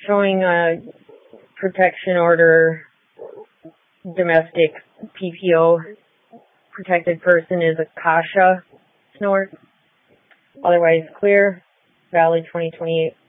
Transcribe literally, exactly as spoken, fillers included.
showing a protection order, domestic P P O, protected person is Akasha Snort, otherwise clear, valid twenty twenty-eight.